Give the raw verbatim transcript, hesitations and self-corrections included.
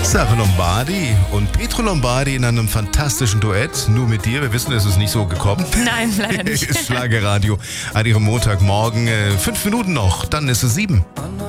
Sarah Lombardi und Pietro Lombardi in einem fantastischen Duett. Nur mit dir. Wir wissen, es ist nicht so gekommen. Nein, leider nicht. Schlagerradio an ihrem Montagmorgen. Äh, fünf Minuten noch, dann ist es sieben.